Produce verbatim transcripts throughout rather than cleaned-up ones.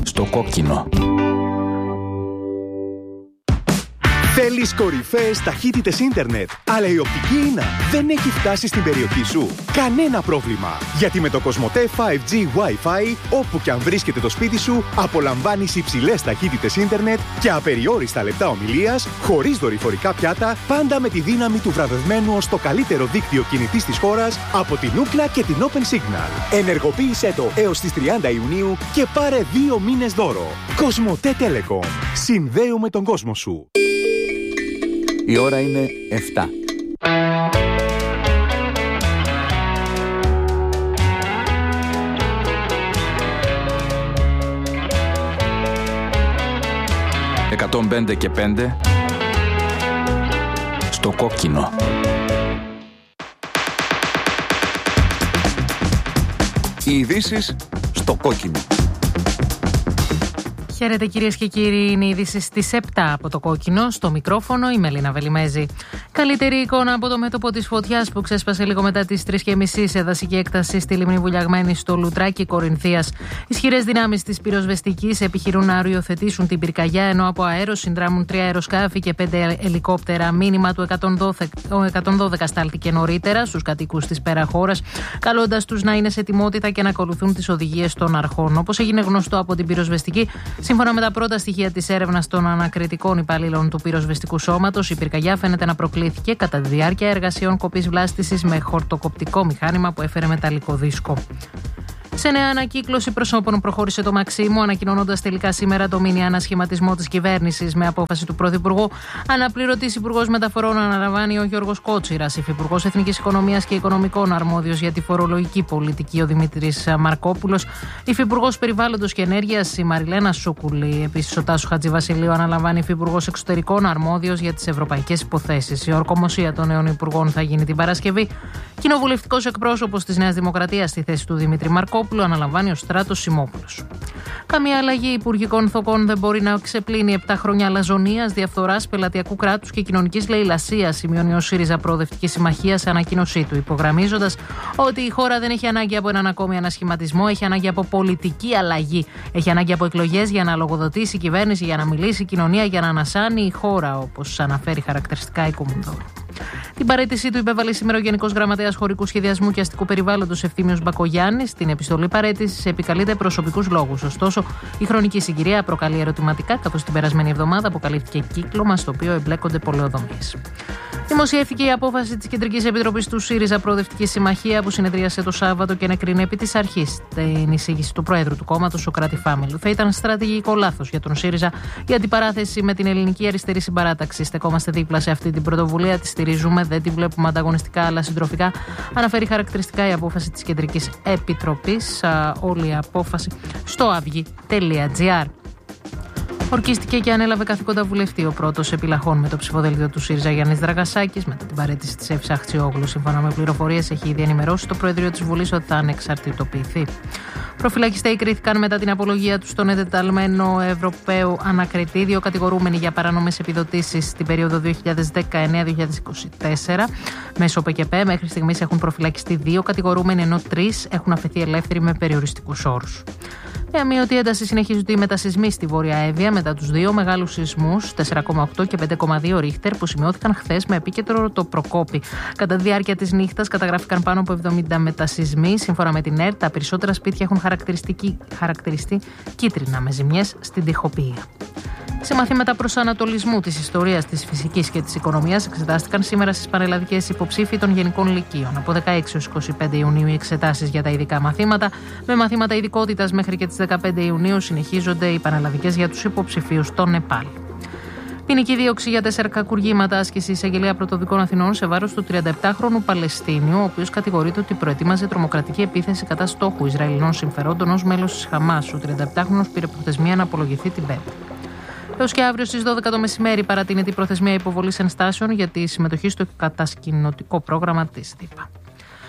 Στο κόκκινο. Θέλεις κορυφαίες ταχύτητες ίντερνετ, αλλά η οπτική ίνα δεν έχει φτάσει στην περιοχή σου? Κανένα πρόβλημα, γιατί με το Κοσμοτέ φάιβ τζι Wi-Fi, όπου και αν βρίσκεται το σπίτι σου, απολαμβάνεις υψηλές ταχύτητες ίντερνετ και απεριόριστα λεπτά ομιλίας, χωρίς δορυφορικά πιάτα, πάντα με τη δύναμη του βραβευμένου ως το καλύτερο δίκτυο κινητής της χώρας από την Ookla και την Open Signal. Ενεργοποίησέ το έως τις τριάντα Ιουνίου και πάρε δύο μήνες δώρο. Κοσμοτέ Telecom. Συνδέουμε τον κόσμο σου. Η ώρα είναι εφτά. εκατόν πέντε και πέντε στο κόκκινο. Οι ειδήσεις στο κόκκινο. Χαίρετε κυρίες και κύριοι, είναι οι ειδήσεις στις επτά από το κόκκινο. Στο μικρόφωνο η Μελίνα Βελιμέζη. Καλύτερη εικόνα από το μέτωπο της φωτιάς που ξέσπασε λίγο μετά τις τρεις και μισή σε δασική έκταση στη λίμνη Βουλιαγμένη στο Λουτράκι Κορινθίας. Ισχυρές δυνάμεις της πυροσβεστικής επιχειρούν να οριοθετήσουν την πυρκαγιά, ενώ από αέρος συνδράμουν τρία αεροσκάφη και πέντε ελικόπτερα. Μήνυμα του εκατόν δώδεκα στάλθηκε νωρίτερα στους κατοίκους της Περαχώρας, καλώντας τους να είναι σε ετοιμότητα και να ακολουθούν τις οδηγίες των αρχών. Όπως έγινε γνωστό από την πυροσβεστική, σύμφωνα με τα πρώτα στοιχεία της έρευνας των ανακριτικών υπαλλήλων του πυροσβεστικού σώματος, η πυρκαγιά φαίνεται να προκλήθηκε κατά τη διάρκεια εργασιών κοπής βλάστησης με χορτοκοπτικό μηχάνημα που έφερε μεταλλικό δίσκο. Σε νέα ανακύκλωση προσώπων προχώρησε το Μαξίμου, ανακοινώνοντας τελικά σήμερα το μήνυ ανασχηματισμό της κυβέρνησης με απόφαση του Πρωθυπουργού. Αναπληρωτής Υπουργός Μεταφορών αναλαμβάνει ο Γιώργος Κότσιρας, Υφυπουργός Εθνικής Οικονομίας και Οικονομικών αρμόδιος για τη φορολογική πολιτική ο Δημήτρης Μαρκόπουλος, Υφυπουργός Περιβάλλοντος και Ενέργειας η Μαριλένα Σούκουλη. Επίσης ο Τάσος Χατζηβασιλείου αναλαμβάνει Υφυπουργός Εξωτερικών αρμόδιος για τις ευρωπαϊκές υποθέσεις. Η ορκομοσία των νέων υπουργών θα γίνει την Παρασκευή. Κοινοβουλευτικός εκπρόσωπος της Νέας Δημοκρατίας στη θέση του Δημήτρη Μαρκόπουλου αναλαμβάνει ο Στράτος Σιμόπουλος. Καμία αλλαγή υπουργικών θοκών δεν μπορεί να ξεπλύνει επτά χρόνια αλαζονίας, διαφθοράς, πελατειακού κράτους και κοινωνικής λαιλασίας, σημειώνει ο ΣΥΡΙΖΑ Προοδευτική Συμμαχία σε ανακοίνωσή του, υπογραμμίζοντας ότι η χώρα δεν έχει ανάγκη από έναν ακόμη ανασχηματισμό, έχει ανάγκη από πολιτική αλλαγή. Έχει ανάγκη από εκλογές για να λογοδοτήσει η κυβέρνηση, για να μιλήσει η κοινωνία, για να ανασάνει η χώρα, όπως αναφέρει χαρακτηριστικά η Κομμουνδόρου. Την παραίτησή του υπέβαλε σήμερα ο Γενικός Γραμματέας Χωρικού Σχεδιασμού και Αστικού Περιβάλλοντος Ευθύμιος Μπακογιάννης. Στην επιστολή παραίτησης επικαλείται προσωπικούς λόγους. Ωστόσο, η χρονική συγκυρία προκαλεί ερωτηματικά, καθώς την περασμένη εβδομάδα αποκαλύφθηκε κύκλωμα στο οποίο εμπλέκονται πολεοδομίες. Δημοσιεύθηκε η απόφαση της Κεντρικής Επιτροπής του ΣΥΡΙΖΑ Προοδευτική Συμμαχία που συνεδρίασε το Σάββατο και ενεκρίνει επί της αρχής την εισήγηση του Προέδρου του κόμματος, Σωκράτη Φάμελου. Θα ήταν στρατηγικό λάθος για τον ΣΥΡΙΖΑ η αντιπαράθεση με την Ελληνική Αριστερή Συμπαράταξη. Στεκόμαστε δίπλα σε αυτή την πρωτοβουλία, τη στηρίζουμε, δεν τη βλέπουμε ανταγωνιστικά αλλά συντροφικά. Αναφέρει χαρακτηριστικά η απόφαση της Κεντρικής Επιτροπής. Όλη η απόφαση στο αυγή τελεία τζι άρ. Ορκίστηκε και ανέλαβε καθήκοντα βουλευτή ο πρώτος επιλαχών με το ψηφοδέλτιο του ΣΥΡΙΖΑ Γιάννης Δραγασάκης μετά την παραίτηση της Εύης Αχτσιόγλου. Σύμφωνα με πληροφορίες, έχει ήδη ενημερώσει το Προεδρείο της Βουλής ότι θα ανεξαρτητοποιηθεί. Προφυλακιστέοι κρίθηκαν μετά την απολογία του στον εντεταλμένο Ευρωπαίο ανακριτή. Δύο κατηγορούμενοι για παράνομες επιδοτήσεις στην περίοδο δύο χιλιάδες δεκαεννέα δύο χιλιάδες είκοσι τέσσερα. Μέσω ΠΚΠ μέχρι στιγμής έχουν προφυλακιστεί δύο κατηγορούμενοι, ενώ τρεις έχουν αφαιθεί ελεύθεροι με περιοριστικούς όρους. Με αμείωτη ένταση συνεχίζονται οι μετασυσμοί στη Βόρεια Εύβοια μετά τους δύο μεγάλους σεισμούς τέσσερα κόμμα οκτώ και πέντε κόμμα δύο ρίχτερ που σημειώθηκαν χθες με επίκεντρο το Προκόπη. Κατά τη διάρκεια της νύχτας καταγράφηκαν πάνω από εβδομήντα μετασυσμοί. Σύμφωνα με την ΕΡΤ, τα περισσότερα σπίτια έχουν χαρακτηριστεί κίτρινα με ζημιές στην τοιχοποιία. Σε μαθήματα προσανατολισμού της ιστορίας, της φυσικής και της οικονομίας εξετάστηκαν σήμερα στις πανελλαδικές υποψήφοι των γενικών λυκείων. Από δεκαέξι έως είκοσι πέντε Ιουνίου οι εξετάσεις για τα ειδικά μαθήματα. Με μαθήματα ειδικότητας μέχρι και τις δεκαπέντε Ιουνίου συνεχίζονται οι πανελλαδικές για τους υποψηφίους στο Νεπάλ. Ποινική δίωξη για τέσσερα κακουργήματα άσκησε η Εισαγγελία Πρωτοδικών Αθηνών σε βάρος του τριανταεπτάχρονου Παλαιστίνιου, ο οποίος κατηγορείται ότι προετοίμαζε τρομοκρατική επίθεση κατά στόχου Ισραηλινών συμφερόντων ως μέλος της Χαμάς. Ο τριανταεπτάχρονος πήρε προθεσμία να απολογηθεί την Πέμπτη. Έως και αύριο στις δώδεκα το μεσημέρι παρατείνεται η προθεσμία υποβολής ενστάσεων για τη συμμετοχή στο κατασκηνωτικό πρόγραμμα της ΔΥΠΑ.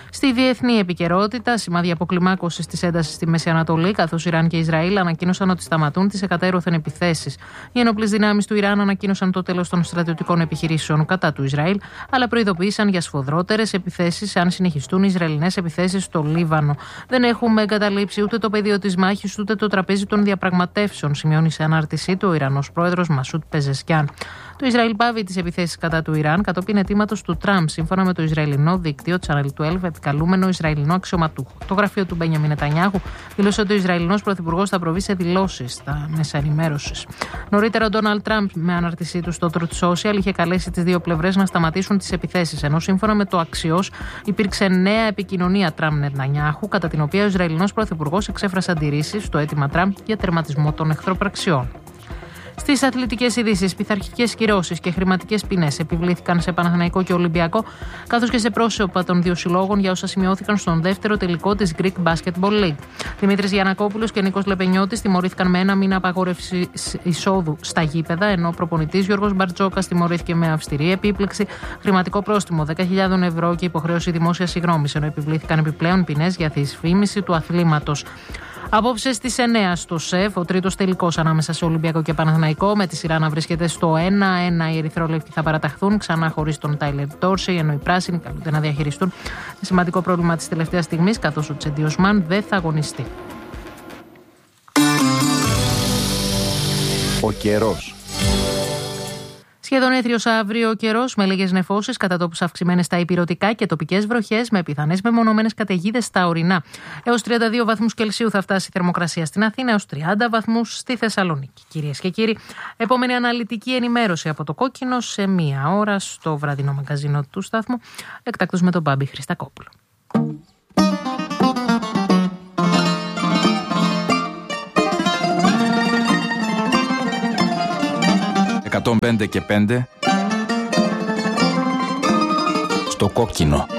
Στη διεθνή επικαιρότητα, σημάδια αποκλιμάκωσης της έντασης στη Μέση Ανατολή, καθώς Ιράν και Ισραήλ ανακοίνωσαν ότι σταματούν τις εκατέρωθεν επιθέσεις. Οι ενόπλες δυνάμεις του Ιράν ανακοίνωσαν το τέλος των στρατιωτικών επιχειρήσεων κατά του Ισραήλ, αλλά προειδοποίησαν για σφοδρότερες επιθέσεις αν συνεχιστούν οι Ισραηλινές επιθέσεις στο Λίβανο. Δεν έχουμε εγκαταλείψει ούτε το πεδίο της μάχης ούτε το τραπέζι των διαπραγματεύσεων, σημειώνει σε ανάρτησή του ο Ιρανός πρόεδρος Μασούτ Πεζεσκιάν. Το Ισραήλ πάβει τις επιθέσεις κατά του Ιράν κατόπιν αιτήματος του Τραμπ, σύμφωνα με το Ισραηλινό δίκτυο Channel δώδεκα, επικαλούμενο Ισραηλινό αξιωματούχο. Το γραφείο του Μπένιαμιν Νετανιάχου δήλωσε ότι ο Ισραηλινός πρωθυπουργός θα προβεί σε δηλώσεις στα μέσα ενημέρωσης. Νωρίτερα, ο Ντόναλντ Τραμπ, με ανάρτησή του στο Truth Social, είχε καλέσει τις δύο πλευρές να σταματήσουν τις επιθέσεις, ενώ σύμφωνα με το Αξιός υπήρξε νέα επικοινωνία Τραμπ-Νετανιάχου, κατά την οποία ο Ισραηλινός πρωθυπουργός εξέφρασε αντιρρήσεις στο αίτημα Τραμπ για τερματισμό των εχθροπραξιών. Στις αθλητικές ειδήσεις, πειθαρχικές κυρώσεις και χρηματικές ποινές επιβλήθηκαν σε Παναθηναϊκό και Ολυμπιακό, καθώς και σε πρόσωπα των δύο συλλόγων για όσα σημειώθηκαν στον δεύτερο τελικό της Greek Basketball League. Δημήτρης Γιαννακόπουλος και Νίκος Λεπενιώτης τιμωρήθηκαν με ένα μήνα απαγόρευση εισόδου στα γήπεδα, ενώ ο προπονητής Γιώργος Μπαρτζόκας τιμωρήθηκε με αυστηρή επίπληξη, χρηματικό πρόστιμο δέκα χιλιάδες ευρώ και υποχρέωση δημόσιας συγγνώμης, ενώ επιβλήθηκαν επιπλέον ποινές για δυσφήμιση του αθλήματος. Απόψε στις εννέα στο ΣΕΦ, ο τρίτος τελικός ανάμεσα σε Ολυμπιακό και Παναθηναϊκό, με τη σειρά να βρίσκεται στο ένα ένα. Οι ερυθρόλευκοι θα παραταχθούν ξανά χωρίς τον Τάιλερ Ντόρσεϊ, ενώ οι πράσινοι καλούνται να διαχειριστούν σημαντικό πρόβλημα της τελευταίας στιγμής, καθώς ο Τσέντι Οσμάν δεν θα αγωνιστεί. Ο καιρός. Σχεδόν έθριος αύριο ο καιρός, με λίγες νεφώσεις, κατά τόπους αυξημένες στα ηπειρωτικά και τοπικές βροχές, με πιθανές μεμονωμένες καταιγίδες στα ορεινά. Έως τριάντα δύο βαθμούς Κελσίου θα φτάσει η θερμοκρασία στην Αθήνα, έως τριάντα βαθμούς στη Θεσσαλονίκη. Κυρίες και κύριοι, επόμενη αναλυτική ενημέρωση από το Κόκκινο σε μία ώρα στο βραδινό μαγκαζίνο του σταθμού, εκτάκτως με τον Μπάμπη Χριστακόπουλο. εκατόν πέντε και πέντε στο Κόκκινο.